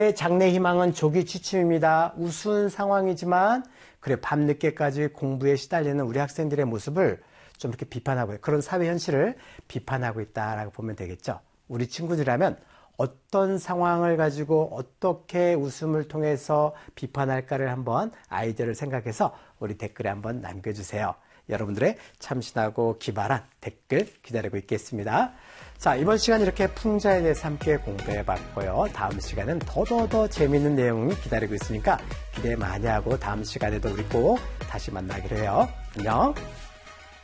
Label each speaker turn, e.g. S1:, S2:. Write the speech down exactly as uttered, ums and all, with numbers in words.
S1: 장래 희망은 조기 취침입니다. 우스운 상황이지만 그래 밤늦게까지 공부에 시달리는 우리 학생들의 모습을 좀 이렇게 비판하고 그런 사회 현실을 비판하고 있다라고 보면 되겠죠. 우리 친구들이라면 어떤 상황을 가지고 어떻게 웃음을 통해서 비판할까를 한번 아이디어를 생각해서 우리 댓글에 한번 남겨주세요. 여러분들의 참신하고 기발한 댓글 기다리고 있겠습니다. 자, 이번 시간 이렇게 풍자에 대해서 함께 공부해봤고요. 다음 시간은 더더더 재미있는 내용이 기다리고 있으니까 기대 많이 하고 다음 시간에도 우리 꼭 다시 만나기로 해요. 안녕.